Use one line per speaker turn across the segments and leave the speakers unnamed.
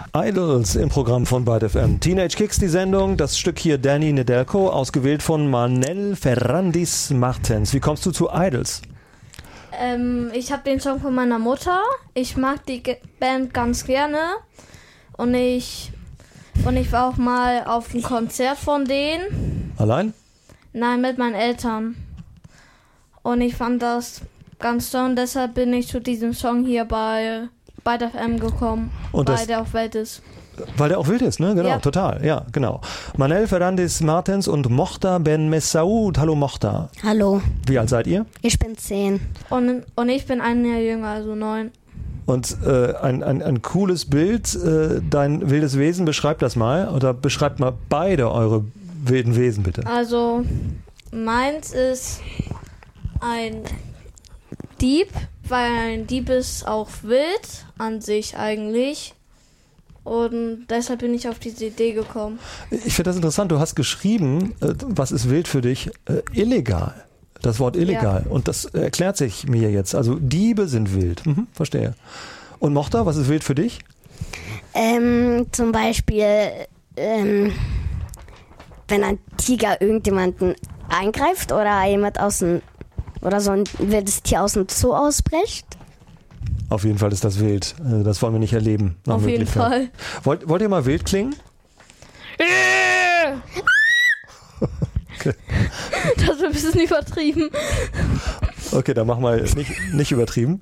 Idols im Programm von Byte FM. Teenage Kicks, die Sendung, das Stück hier Danny Nedelko, ausgewählt von Manel Ferrandis Martens. Wie kommst du zu Idols?
Ich habe den Song von meiner Mutter. Ich mag die Band ganz gerne. Und ich war auch mal auf einem Konzert von denen.
Allein?
Nein, mit meinen Eltern. Und ich fand das ganz toll und deshalb bin ich zu diesem Song hier bei Byte FM gekommen, weil der auch wild ist.
Weil der auch wild ist, ne? Genau,
ja.
Total. Ja, genau. Manel Ferrandis Martens und Mochtar Ben Messaoud. Hallo Mochtar.
Hallo.
Wie alt seid ihr?
Ich bin 10.
Und ich bin ein Jahr jünger, also 9.
Und ein cooles Bild, dein wildes Wesen, beschreibt das mal. Oder beschreibt mal beide eure wilden Wesen, bitte.
Also, meins ist ein Dieb, weil ein Dieb ist auch wild an sich eigentlich. Und deshalb bin ich auf diese Idee gekommen.
Ich finde das interessant. Du hast geschrieben, was ist wild für dich? Illegal. Das Wort illegal. Ja. Und das erklärt sich mir jetzt. Also Diebe sind wild. Verstehe. Und Mochtar, was ist wild für dich?
Zum Beispiel, wenn ein Tiger irgendjemanden eingreift oder jemand oder so ein wildes Tier aus dem Zoo ausbricht.
Auf jeden Fall ist das wild. Das wollen wir nicht erleben.
Auf jeden Fall.
Wollt ihr mal wild klingen? Okay.
Das ist ein bisschen übertrieben.
Okay, dann machen wir nicht übertrieben.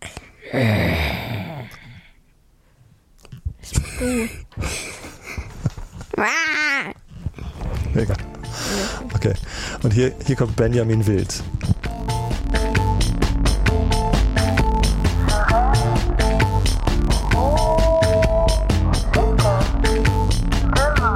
Ist gut.
Mega. Okay. Und hier kommt Benjamin Wild.